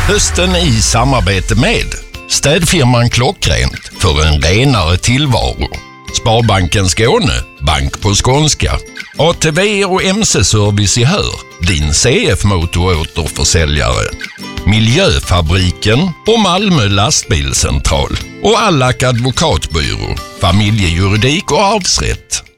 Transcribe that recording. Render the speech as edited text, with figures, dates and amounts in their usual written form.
Hösten i samarbete med städfirman Klockrent för en renare tillvaro. Sparbanken Skåne, bank på skånska. ATV och MC-service i Hör, din CF-motoråterförsäljare. Miljöfabriken och Malmö lastbilscentral. Och Allak advokatbyrå, familjejuridik och arvsrätt.